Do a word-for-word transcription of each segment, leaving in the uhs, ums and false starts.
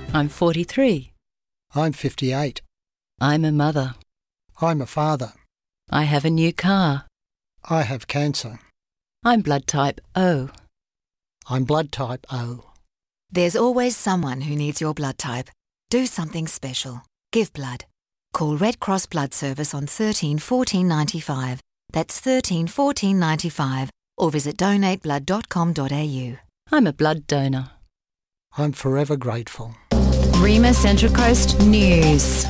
I'm forty-three. I'm fifty-eight. I'm a mother. I'm a father. I have a new car. I have cancer. I'm blood type O. I'm blood type O. There's always someone who needs your blood type. Do something special. Give blood. Call Red Cross Blood Service on thirteen fourteen ninety-five. That's thirteen fourteen ninety-five. Or visit donate blood dot com dot a u. I'm a blood donor. I'm forever grateful. Rima Central Coast News.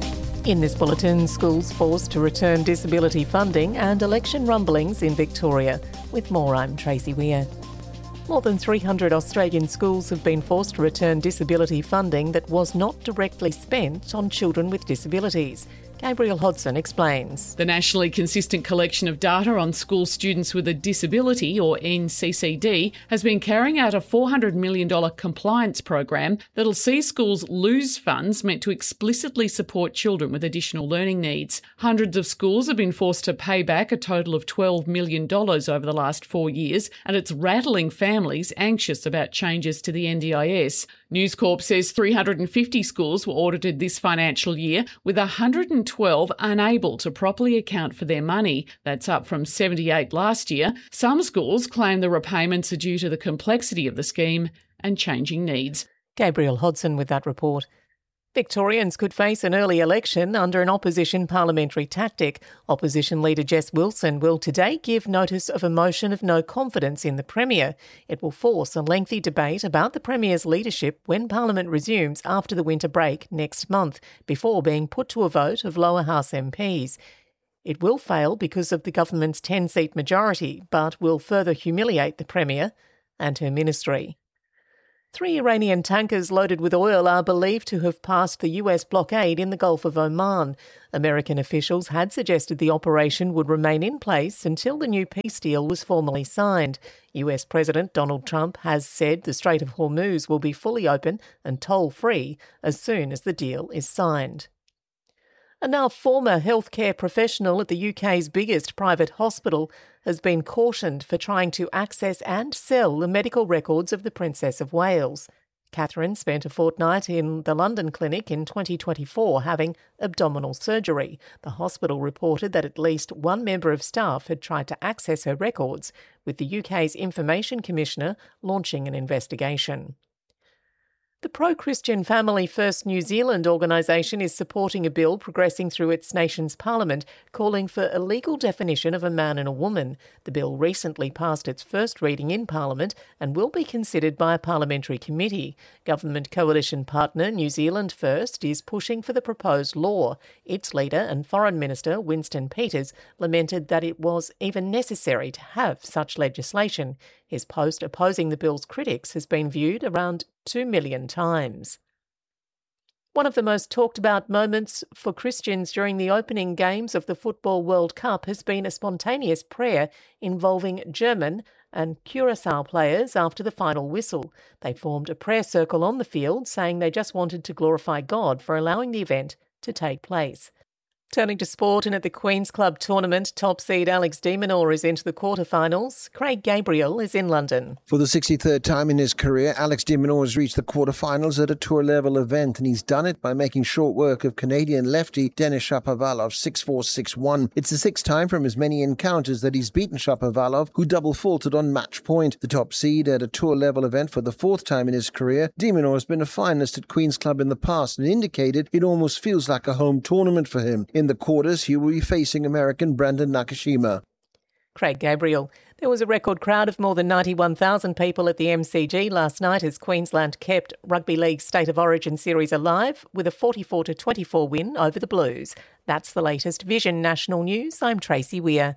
In this bulletin, schools forced to return disability funding and election rumblings in Victoria. With more, I'm Tracy Weir. More than three hundred Australian schools have been forced to return disability funding that was not directly spent on children with disabilities. Gabriel Hodson explains. The nationally consistent collection of data on school students with a disability, or N C C D, has been carrying out a four hundred million dollars compliance program that'll see schools lose funds meant to explicitly support children with additional learning needs. Hundreds of schools have been forced to pay back a total of twelve million dollars over the last four years, and it's rattling families anxious about changes to the N D I S. News Corp says three hundred fifty schools were audited this financial year, with one hundred twelve unable to properly account for their money. That's up from seventy-eight last year. Some schools claim the repayments are due to the complexity of the scheme and changing needs. Gabriel Hodson with that report. Victorians could face an early election under an opposition parliamentary tactic. Opposition leader Jess Wilson will today give notice of a motion of no confidence in the Premier. It will force a lengthy debate about the Premier's leadership when Parliament resumes after the winter break next month, before being put to a vote of lower house M Ps. It will fail because of the government's ten-seat majority, but will further humiliate the Premier and her ministry. Three Iranian tankers loaded with oil are believed to have passed the U S blockade in the Gulf of Oman. American officials had suggested the operation would remain in place until the new peace deal was formally signed. U S President Donald Trump has said the Strait of Hormuz will be fully open and toll-free as soon as the deal is signed. A now former healthcare professional at the U K's biggest private hospital has been cautioned for trying to access and sell the medical records of the Princess of Wales. Catherine spent a fortnight in the London clinic in twenty twenty-four having abdominal surgery. The hospital reported that at least one member of staff had tried to access her records, with the U K's Information Commissioner launching an investigation. The pro-Christian Family First New Zealand organisation is supporting a bill progressing through its nation's parliament calling for a legal definition of a man and a woman. The bill recently passed its first reading in Parliament and will be considered by a parliamentary committee. Government coalition partner New Zealand First is pushing for the proposed law. Its leader and Foreign Minister Winston Peters lamented that it was even necessary to have such legislation. His post opposing the bill's critics has been viewed around two million times. One of the most talked about moments for Christians during the opening games of the Football World Cup has been a spontaneous prayer involving German and Curaçao players after the final whistle. They formed a prayer circle on the field, saying they just wanted to glorify God for allowing the event to take place. Turning to sport, and at the Queen's Club tournament, top seed Alex de Minaur is into the quarterfinals. Craig Gabriel is in London. For the sixty-third time in his career, Alex de Minaur has reached the quarterfinals at a tour-level event, and he's done it by making short work of Canadian lefty Denis Shapovalov six four, six one. It's the sixth time from his many encounters that he's beaten Shapovalov, who double-faulted on match point. The top seed at a tour-level event for the fourth time in his career, de Minaur has been a finalist at Queen's Club in the past and indicated it almost feels like a home tournament for him. In the quarters, he will be facing American Brandon Nakashima. Craig Gabriel. There was a record crowd of more than ninety-one thousand people at the M C G last night as Queensland kept Rugby League's State of Origin series alive with a forty-four to twenty-four win over the Blues. That's the latest Vision National News. I'm Tracy Weir.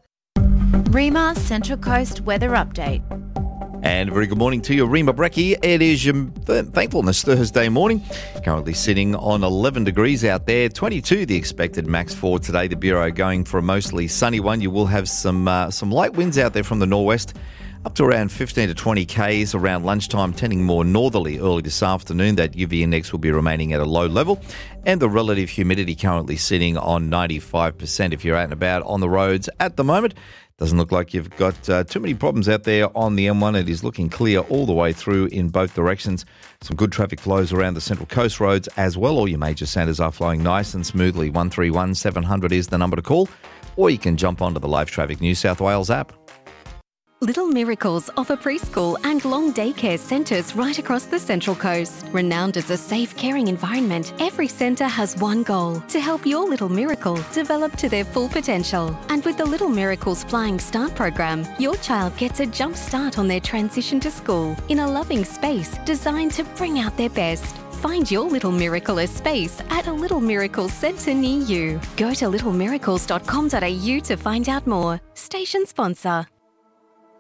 Rima Central Coast Weather Update. And a very good morning to you, Rima Brecky. It is um, Thankfulness Thursday morning. Currently sitting on eleven degrees out there, twenty-two the expected max for today. The Bureau going for a mostly sunny one. You will have some uh, some light winds out there from the northwest. up to around fifteen to twenty kays around lunchtime, tending more northerly early this afternoon. That U V index will be remaining at a low level, and the relative humidity currently sitting on ninety-five percent. If you're out and about on the roads at the moment, doesn't look like you've got uh, too many problems out there on the M one. It is looking clear all the way through in both directions. Some good traffic flows around the Central Coast roads as well. All your major centres are flowing nice and smoothly. one three one seven hundred is the number to call, or you can jump onto the Live Traffic New South Wales app. Little Miracles offer preschool and long daycare centres right across the Central Coast. Renowned as a safe, caring environment, every centre has one goal: to help your little miracle develop to their full potential. And with the Little Miracles Flying Start program, your child gets a jump start on their transition to school in a loving space designed to bring out their best. Find your Little Miracle space at a Little Miracles centre near you. Go to little miracles dot com dot a u to find out more. Station sponsor.